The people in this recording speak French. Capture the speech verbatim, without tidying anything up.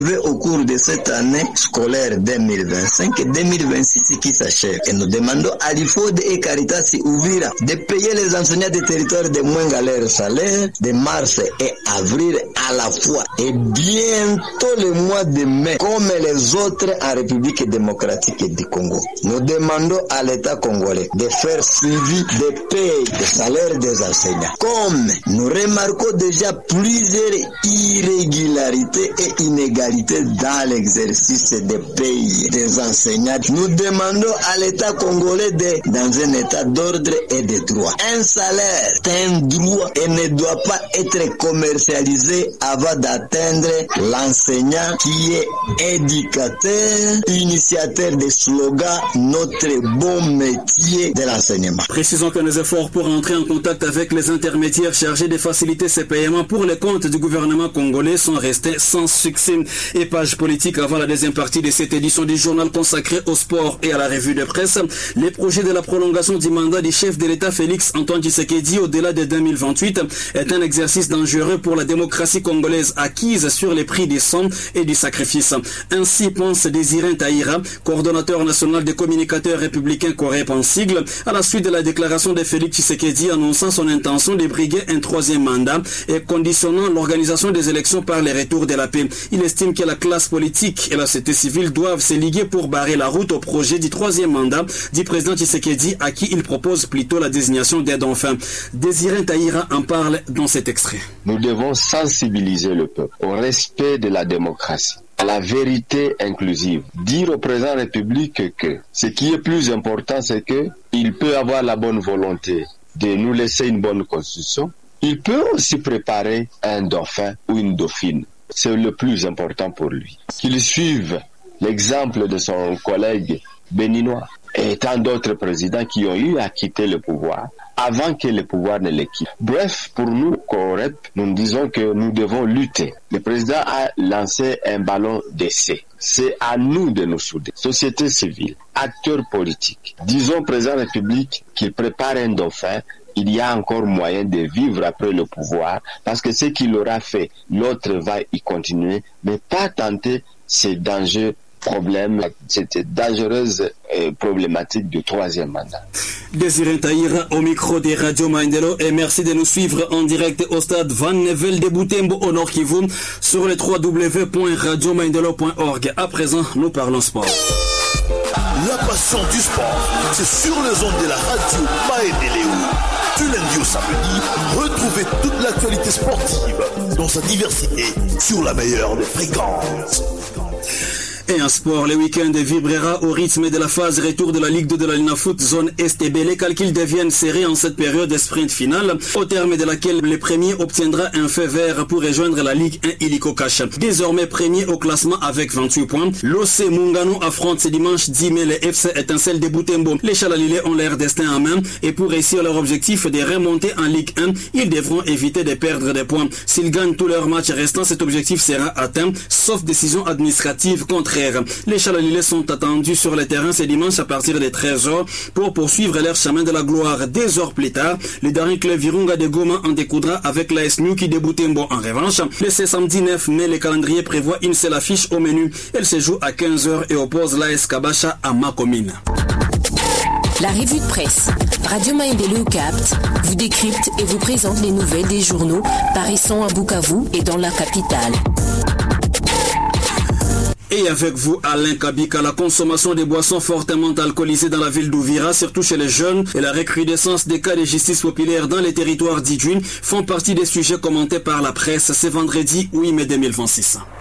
au cours de cette année scolaire deux mille vingt-cinq et deux mille vingt-six qui s'achève. Et nous demandons à l'I F O D et Caritas Uvira de payer les enseignants des territoires de Mwenga leur salaire de mars et avril à la fois. Et bientôt le mois de mai, comme les autres en République démocratique du Congo. Nous demandons à l'État congolais de faire suivi des payes, des salaires des enseignants. Comme nous remarquons déjà plusieurs irrégularités et inégalités dans l'exercice des payes des enseignants, nous demandons à l'État congolais de, dans un état d'ordre et de droit. Un salaire est un droit et ne doit pas être commercialisé avant d'atteindre l'enseignant qui est éducateur, initiateur des slogans « Notre bon métier de l'enseignement ». Précisons que nos efforts pour entrer en contact avec les intermédiaires chargés de faciliter ces paiements pour les comptes du gouvernement congolais sont restés sans succès. Et page politique avant la deuxième partie de cette édition du journal consacré au sport et à la revue de presse. Les projets de la prolongation du mandat du chef de l'État Félix Antoine Tshisekedi au-delà de deux mille vingt-huit est un exercice dangereux pour la démocratie congolaise acquise sur les prix du sang et du sacrifice. Ainsi pense Désiré Taïra, coordonnateur national des communicateurs républicains Corée en sigle, à la suite de la déclaration de Félix Tshisekedi annonçant son intention de briguer un troisième mandat et conditionnant l'organisation des élections par les retours de la paix. Il estime que la classe politique et la société civile doivent se liguer pour barrer la route au projet du troisième mandat du président Tshisekedi, à qui il propose plutôt la désignation des dauphins. Désiré Taïra en parle dans cet extrait. Nous devons sensibiliser le peuple au respect de la démocratie, à la vérité inclusive. Dire au président de la République que ce qui est plus important, c'est que il peut avoir la bonne volonté de nous laisser une bonne constitution. Il peut aussi préparer un dauphin ou une dauphine. C'est le plus important pour lui. Qu'il suive l'exemple de son collègue béninois et tant d'autres présidents qui ont eu à quitter le pouvoir avant que le pouvoir ne les quitte. Bref, pour nous, Corep, nous disons que nous devons lutter. Le président a lancé un ballon d'essai. C'est à nous de nous souder. Société civile, acteurs politiques. Disons au président de la République qu'il prépare un dauphin. Il y a encore moyen de vivre après le pouvoir, parce que ce qu'il aura fait, l'autre va y continuer, mais pas tenter ces dangers, problèmes, cette dangereuse euh, problématique du troisième mandat. Désiré Taïra au micro des Radio Maendeleo, et merci de nous suivre en direct au stade Van Nevel de Butembo au Nord Kivu sur le w w w point radio maendeleo point org. À présent, nous parlons sport. La passion du sport, c'est sur les ondes de la Radio Maendeleo. Du lundi au samedi, retrouvez toute l'actualité sportive dans sa diversité sur la meilleure des fréquences. Et en sport, le week-end vibrera au rythme de la phase retour de la Ligue deux de la Linafoot zone S T B. Les calculs deviennent serrés en cette période de sprint finale, au terme de laquelle le premier obtiendra un feu vert pour rejoindre la Ligue un Illico Cash. Désormais premier au classement avec vingt-huit points, l'O C Mungano affronte ce dimanche dix mai le F C Étincelle de Butembo. Les Chalalilés ont leur destin en main et pour réussir leur objectif de remonter en Ligue un, ils devront éviter de perdre des points. S'ils gagnent tous leurs matchs restants, cet objectif sera atteint, sauf décision administrative contraire. Les Chalalilés sont attendus sur le terrain ce dimanche à partir de treize heures pour poursuivre leur chemin de la gloire. Deux heures plus tard, le dernier club Virunga de Goma en découdra avec l'A S Nyuki de Butembo. En revanche, le samedi neuf mai, le calendrier prévoit une seule affiche au menu. Elle se joue à quinze heures et oppose l'A S Kabasha à Makomine. La revue de presse Radio Maendeleo capte, vous décrypte et vous présente les nouvelles des journaux paraissant à Bukavu et dans la capitale. Et avec vous, Alain Kabika, la consommation des boissons fortement alcoolisées dans la ville d'Uvira, surtout chez les jeunes, et la recrudescence des cas de justice populaire dans les territoires d'Idjouin font partie des sujets commentés par la presse ce vendredi huit mai deux mille vingt-six.